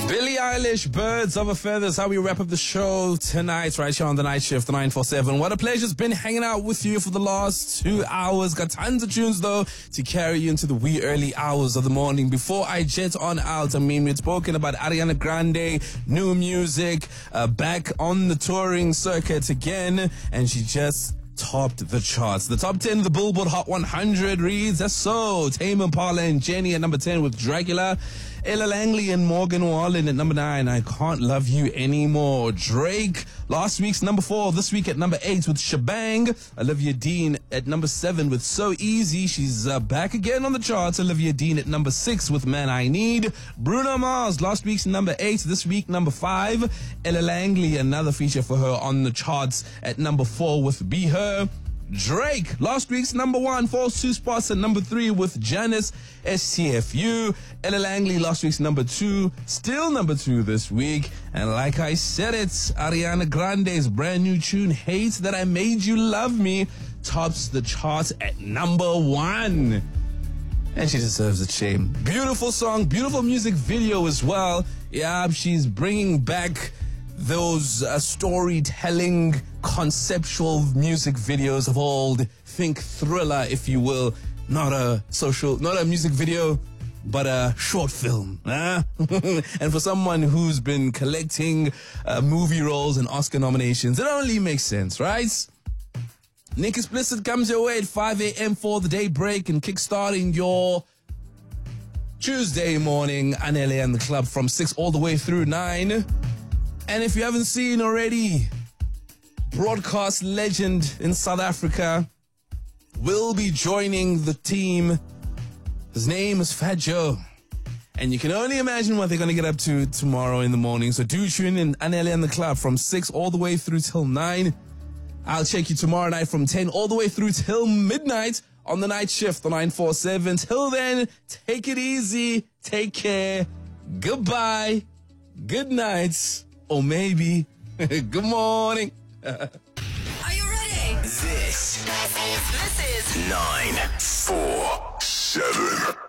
Billie Eilish, Birds of a Feather, is how we wrap up the show tonight, right here on the night shift, the 947. What a pleasure. It's been hanging out with you for the last 2 hours. Got tons of tunes, though, to carry you into the wee early hours of the morning. Before I jet on out, we've spoken about Ariana Grande, new music, back on the touring circuit again, and she just topped the charts. The top 10 of the Billboard Hot 100 reads as so: Tame Impala and Jenny at number 10 with Dracula. Ella Langley and Morgan Wallen at number 9, I Can't Love You Anymore. Drake, last week's number 4, this week at number 8 with Shebang. Olivia Dean at number 7 with So Easy. She's back again on the charts. Olivia Dean at number 6 with Man I Need. Bruno Mars, last week's number 8, this week number 5. Ella Langley, another feature for her on the charts at number 4 with Be Her. Drake, last week's number 1, falls 2 spots at number 3 with Janice, STFU. Ella Langley, last week's number 2, still number 2 this week. And like I said, it's Ariana Grande's brand new tune, Hate That I Made You Love Me, tops the charts at number 1. And she deserves a shame. Beautiful song, beautiful music video as well. Yeah, she's bringing back those storytelling, conceptual music videos of old. Think Thriller, if you will. Not a music video, but a short film. And for someone who's been collecting movie roles and Oscar nominations, it only makes sense, right? Nick Explicit comes your way at 5 a.m. for the day break and kickstarting your Tuesday morning. Anele and the Club from 6 all the way through 9. And if you haven't seen already, broadcast legend in South Africa will be joining the team. His name is Fat Joe. And you can only imagine what they're going to get up to tomorrow in the morning. So do tune in, Anele and the Club, from 6 all the way through till 9. I'll check you tomorrow night from 10 all the way through till midnight on the night shift, the 947. Till then, take it easy. Take care. Goodbye. Good night. Or maybe, good morning. Are you ready? This is 947.